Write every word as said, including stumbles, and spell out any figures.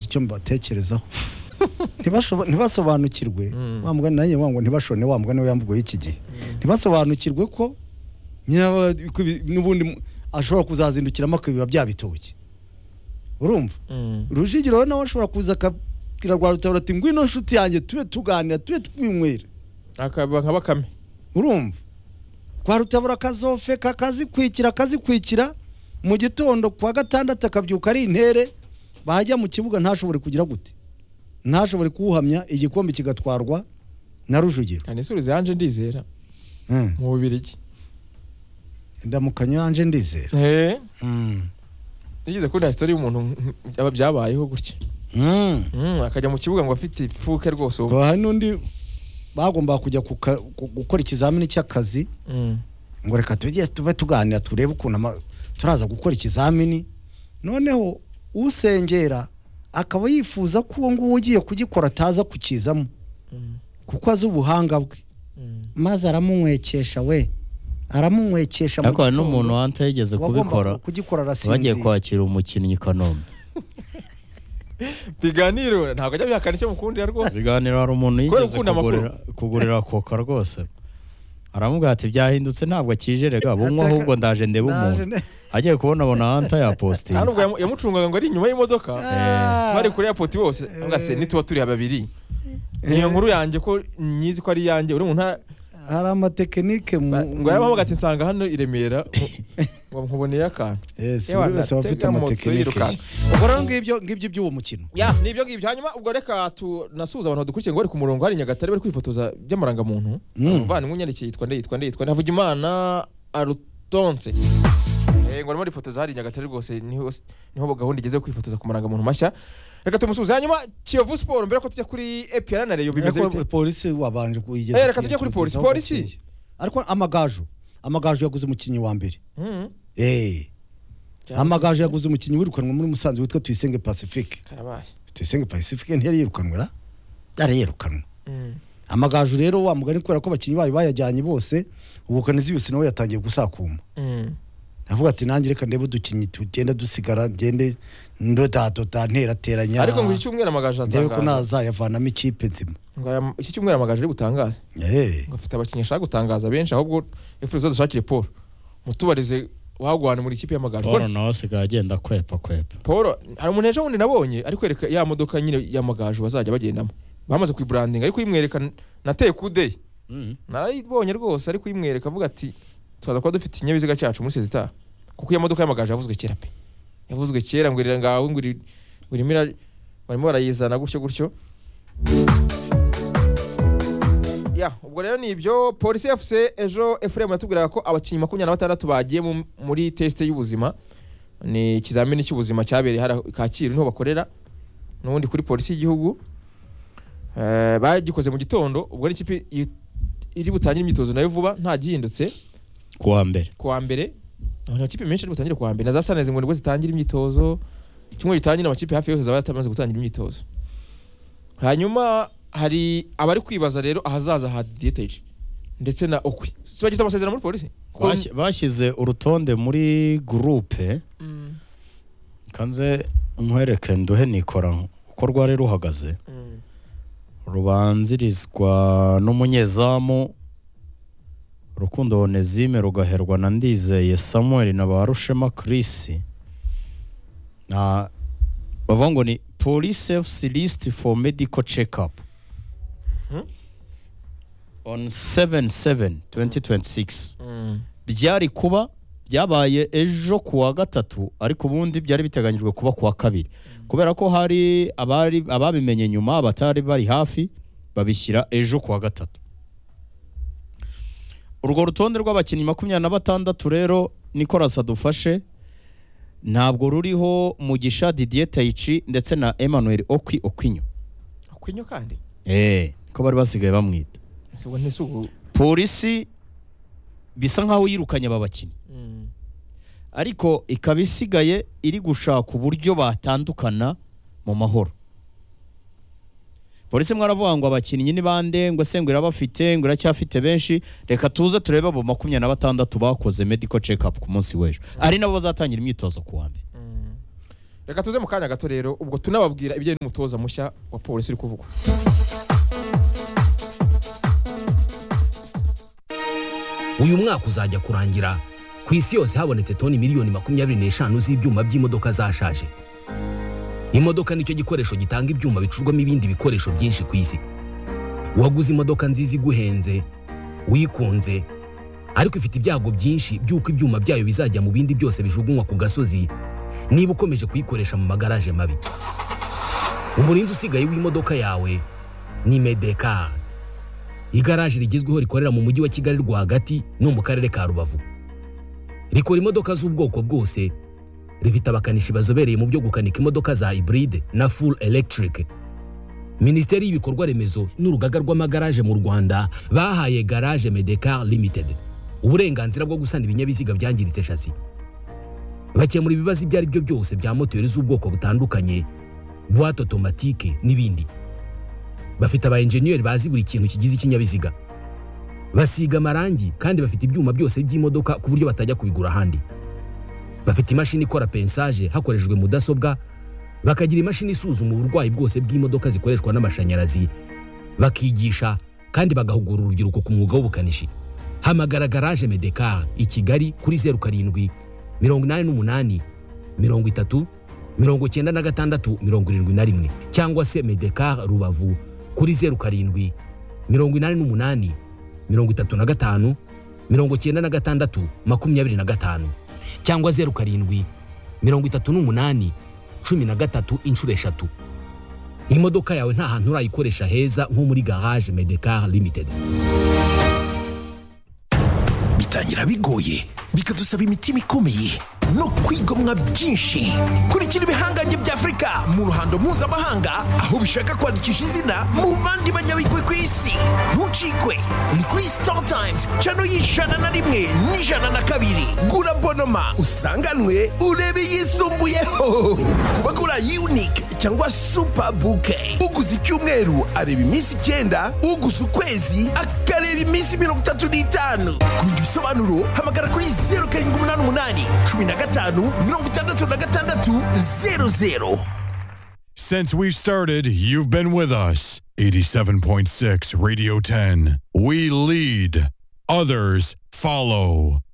icyo mbatekerezaho ntibasobanukirwe wambwa naye wango ntibashone wambwa nawe yamvugo y'iki gihe ntibasobanukirwe ko n'ubundi ashobora kuzazindukiramo akabiba byabitoke urumva Rujigiro nawe ashobora kuza akabwira rwa Rutabura ati ngwino nshuti yanjye tube tuganira tube twinywera akaba nka Bakame urumva kwa Rutabura kazofe kakazi kwikira kazi kwikira mu gitondo kwa gatandatu akabyuka ari intere bahajya mu kibuga ntashobore kugira gute ntashobore kuwuhamya igikombe kigatwarwa na Rujugiro kandi suruze yanje ndizera mu Bubirigi ndamukanyo yanje ndizera eh mm nigize ko na story y'umuntu byabayeho gutya mm mm akajya mu kibuga ngo afite ifuke rwose ubu hari nundi bagomba kujya gukora ikizamini cy'akazi mm ngo reka tujye tube tuganira turebe ukuntu turaza gukora ikizamini noneho usengera akaba yifuza ko uwo nguwo ugiye kugikora ataza kukizamo kuko azi ubuhanga bwe maze aramunywekesha we aramunywekesha mu gitondo n'umuntu wanta yigeze kubikora bagiye kwakira umukinnyi Kanombe biganiro ntabwo ajya bihakana icyo mukundira rwose biganiro hari umuntu yigeze kugurira kugurira koka rwose aramubwira ati byahindutse ntabwo akijerega bumwe ahubwo ndaje ndebe umuntu agiye kubona abona hanta ya posting ntabwo yamucungaga ngo ari inyuma y'imodoka bari kuri airport bose ngase nituba turi babiri niyo nkuru yanjye ko nyizi ko ari yanjye uri umuntu hari amatekinike ngo yabaho ati nsanga hano i Remera ngo nkuboneye akantu yes bose bafite amatekinike ubwo rero ngibyo ngibyo by'uwo mukino ya nibyo ngibyo hanyuma ubwo reka tunasuza abantu dukurikiye ngo bari ku murongo hari Nyagatare bari kwifotoza by'amaranga muntu umuvana nk'unyandike yitwa nde yitwa nde yitwa Havugimana Arutonse eh ngo muri fotoza hari Nyagatare rwose niho niho gahunda igeze kwifotoza ku maranga muntu mashya reka tumusuza hanyuma Kiyovu Sport mbere ko tujya kuri E P R na Rayon bimeze bite polisi wabanje kuyigeza eh reka tujya kuri polisi polisi ariko amagaju amagaju yaguze umukinyi wa mbere eh amagaju yaguze umukinyi wirukanwa muri Musanze witwa Tuyisenge Pacifique karabaye Tuyisenge Pacifique ntiyari yirukanwa ra yari yirukanwa amagaju rero wa mugani kwera ko abakinyi bayo bayajyanye bose ubukanizi yose nawe yatangiye gusakuma avuga ati nanjye reka ndebe udukinyi tugenda dusigara ngende ndotato tantera teranya ariko ngo icyumwera amagaju atangaza ndebe ko nazayavanamo ikipe nzima ngo iki cyumwera amagaju ari gutangaza eh ngo afite abakinyi ashaka gutangaza benshi ahubwo efuzo dushakire Paul mutubarize wagwana muri ikipe y'amagaju Paul nawe sigaye agenda kwepa kwepa Paul hari umuntu ejo wundi nabonye ari kwereka ya modoka nyine y'amagaju bazajya bagendamo bamaze ku branding ariko yimwereka nateye kude narayibonye rwose ariko yimwereka avuga ati tuzaza kwa dufite inyabiziga cyacu muri sezita kuko ya modoka y'amagaju yavuzwe kera pe yavuzwe kera ngwirira ngaho ngwiri ngwirimira barimo barayizana gutyo gutyo ya ubwo rero ni ibyo polisi F C ejo Ephraim yatubwiraga ko abakinyi makumyabiri na batandatu bagiye muri test y'ubuzima ni ikizamini cy'ubuzima cyabereye hari Kacyiru niho bakorera n'ubundi kuri polisi y'igihugu eh bagikoze mu gitondo ubwo ni ikipe iri butangira imyitozo nayo vuba nta gihindutse kuwa mbere kuwa mbere amakipe menshi ari butangira kuwa mbere na za Saneze ngo nibwo zitangira imyitozo kimwe gitangira amakipe hafi yose zaba yatamaze gutangira imyitozo hanyuma hari abari kwibaza rero ahazaza ha Dietege ndetse na Okwi so bagita amasezerano muri polisi bashyize urutonde muri groupe kanze nkwereke nduhe nikora uko rwari ruhagaze rubanzirizwa n'umunyezamu Rukundo Onezime rugaherwa na Ndizeye Samuel na Barushema Chris na bavuga ni police F C list for medical check-up hmm? on seven seven twenty twenty-six mm. byari kuba byabaye ejo kuwa gatatu ariko ubundi byari biteganyijwe kuba kuwa kabiri mm. kubera ko hari abari ababimenye nyuma abatari bari hafi babishyira ejo kuwa gatatu urwo rutonde rw'abakinyi makumyabiri na batandatu rero Nicolas adufashe ntabwo ruriho Mugisha Didier Taichi ndetse na Emmanuel Okwi Okwinyo Okwinyo kandi eh ko bari basigaye bamwita sibwo ntisugu polisi bisa nkaho yirukanye ababakinyi mm. ariko ikabisigaye iri gushaka uburyo batandukana mu mahoro polisi mwaravuga ngo abakinyi ni bande ngo se ngo irabafite ngo iracyafite benshi reka tuze turebe abo makumyabiri na batandatu bakoze medical check up ku munsi w'ejo mm. ari nabo bazatangira imyitozo ku wa mbere mm. reka tuze mu kanya gato rero ubwo tunababwira ibyo mutoza mushya wa polisi uri kuvugwa. Uyu mwaka uzajya kurangira ku isi yose habonetse toni miliyoni makumyabiri n'eshanu z'ibyuma by'imodoka zashaje. Imodoka nicyo gikoresho gitanga ibyuma bicurwamo ibindi bikoresho byinshi ku isi. Waguze imodoka nziza iguhenze, wikunze, ariko ifite ibyago byinshi by'uko ibyuma byayo bizajya mu bindi byose bijugunywa ku gasozi niba ukomeje kuyikoresha mu magaraje mabi. Umurinzi usigaye w'imodoka yawe ni Medekar. Igaraje rigezweho rikorera mu mujyi wa Kigali rwagati no mu karere ka Rubavu. Rikora imodoka z'ubwoko bwose, rifite abakanishi bazobereye mu byo gukanika imodoka za hybride na full electric. Minisiteri y'ibikorwa remezo n'urugaga rw'amagaraje mu Rwanda bahaye Garage Medekar Limited uburenganzira bwo gusana ibinyabiziga byangiritse chassis. Bakemura ibibazo ibyo ari byo byose bya moteri z'ubwoko butandukanye, boîte automatique n'ibindi. Bafite aba engineer bazi buri kintu kigize ikinyabiziga. Basiga amarangi kandi bafite ibyuma byose by'imodoka ku buryo batajya kubigura ahandi. Bafite imashini ikora pensage hakoreshejwe mudasobwa, bakagira imashini isuzuma uburwayi bwose bw'imodoka zikoreshwa n'amashanyarazi, bakigisha kandi bagahugura urubyiruko ku mwuga w'ubukanishi. Hamagara Garage Medekar i Kigali kuri zeru karindwi mirongo inani n'umunani mirongo itatu mirongo icyenda na gatandatu mirongo irindwi na rimwe cyangwa se Medekar Rubavu kuri zeru karindwi mirongo inani n'umunani mirongo itatu na gatanu mirongo icyenda na gatandatu makumyabiri na gatanu cyangwa zeru karindwi mirongo itatu n'umunani cumi na gatatu inshuro eshatu. Imodoka yawe nta hantu urayikoresha heza nko muri Garage Medekar Limited. Bitangira bigoye bikadusaba imitima ikomeye no kwigomwa byinshi. Kurikira ibihangange bya Afrika mu ruhando mpuzamahanga aho bishaka kwandikisha izina mu bandi banyabigwi ku isi. Ntucikwe, ni kuri Star Times channel y'ijana na rimwe n'ijana na kabiri. Gura bonoma usanganwe urebe yisumbuyeho. Kubagura unique cyangwa super bouquet, uguze icyumweru areba iminsi icyenda, uguze ukwezi akareba iminsi mirongo itatu n'itanu. Kubindi bisobanuro hamagara kuri zeru karindwi umunani umunani cumi na gatanu mirongo itandatu na gatandatu zero zero. Since we've started, you've been with us. eighty-seven point six Radio ten. We lead, others follow.